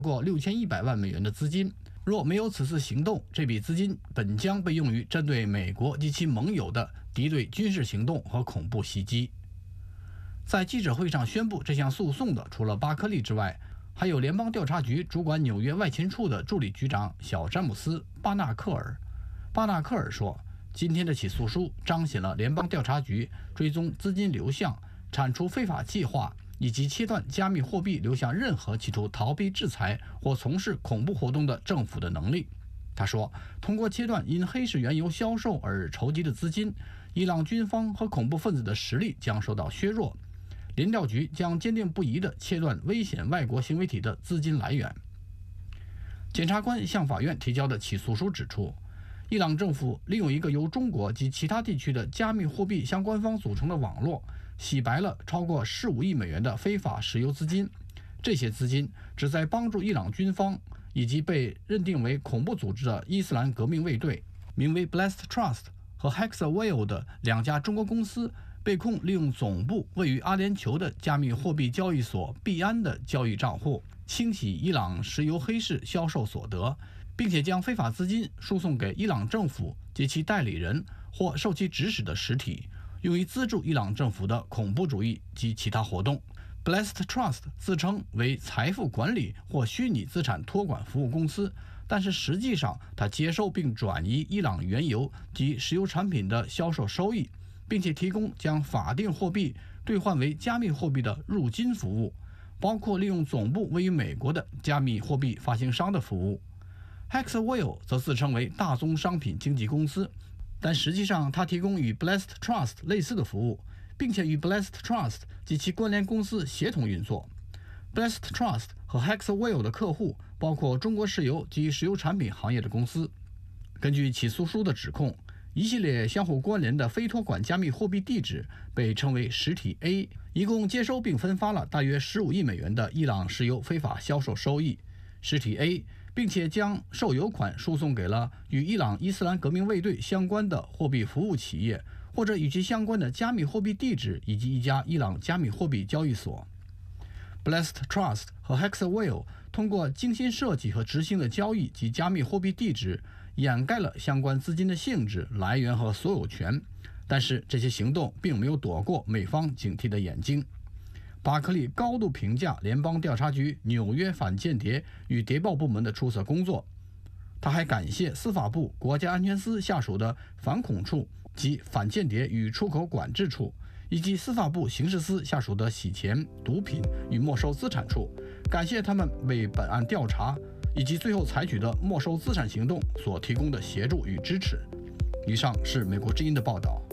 过6100万美元的资金。若没有此次行动，这笔资金本将被用于针对美国及其盟友的敌对军事行动和恐怖袭击。在记者会上宣布这项诉讼的，除了巴克利之外，还有联邦调查局主管纽约外勤处的助理局长小詹姆斯·巴纳克尔。巴纳克尔说，今天的起诉书彰显了联邦调查局追踪资金流向、铲除非法计划以及切断加密货币流向任何企图逃避制裁或从事恐怖活动的政府的能力。他说，通过切断因黑市原油销售而筹集的资金，伊朗军方和恐怖分子的实力将受到削弱。联调局将坚定不移地切断危险外国行为体的资金来源。检察官向法院提交的起诉书指出，伊朗政府利用一个由中国及其他地区的加密货币相关方组成的网络，洗白了超过15亿美元的非法石油资金。这些资金旨在帮助伊朗军方以及被认定为恐怖组织的伊斯兰革命卫队。名为 Blessed Trust 和 Hexaware 的2家中国公司被控利用总部位于阿联酋的加密货币交易所币安的交易账户，清洗伊朗石油黑市销售所得，并且将非法资金输送给伊朗政府及其代理人或受其指使的实体，用于资助伊朗政府的恐怖主义及其他活动。Blessed Trust 自称为财富管理或虚拟资产托管服务公司，但是实际上它接受并转移伊朗原油及石油产品的销售收益，并且提供将法定货币兑换为加密货币的入金服务，包括利用总部位于美国的加密货币发行商的服务。Hexaware 则自称为大宗商品经纪公司，但实际上它提供与 Blessed Trust 类似的服务，并且与 Blessed Trust 及其关联公司协同运作。Blessed Trust 和 Hexaware 的客户包括中国石油及石油产品行业的公司。根据起诉书的指控，一系列相互关联的非托管加密货币地址被称为实体 A， 一共接收并分发了大约15亿美元的伊朗石油非法销售收益。实体 A 并且将受油款输送给了与伊朗伊斯兰革命卫队相关的货币服务企业，或者与其相关的加密货币地址以及一家伊朗加密货币交易所。Blessed Trust 和 Hexaware 通过精心设计和执行的交易及加密货币地址，掩盖了相关资金的性质、来源和所有权，但是这些行动并没有躲过美方警惕的眼睛。巴克利高度评价联邦调查局纽约反间谍与谍报部门的出色工作，他还感谢司法部国家安全司下属的反恐处及反间谍与出口管制处，以及司法部刑事司下属的洗钱、毒品与没收资产处，感谢他们为本案调查以及最后采取的没收资产行动所提供的协助与支持。以上是美国之音的报道。